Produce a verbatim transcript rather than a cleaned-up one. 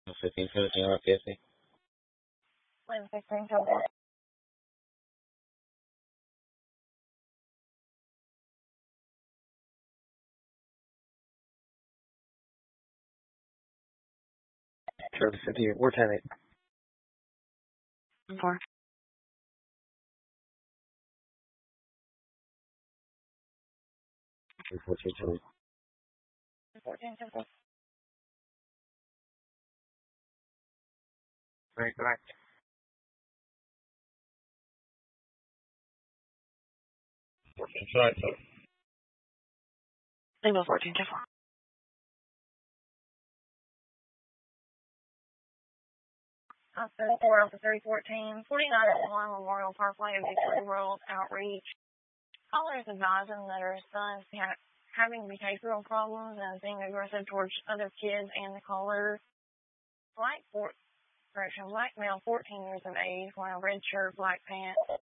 fifteen seventeen R fifty. eleven fifteen, come back. Service fifty, where ten eight? Four. fourteen two. fourteen, ten. Right, right. fourteen, sorry, sorry. Leave fourteen, ten. thirty-four Alpha three fourteen, forty-nine at one Memorial Parkway of Victory World Outreach. Caller is advising that her son is ha- having behavioral problems and is being aggressive towards other kids and the caller. Black, four, correction, black male, fourteen years of age, wearing a red shirt, black pants.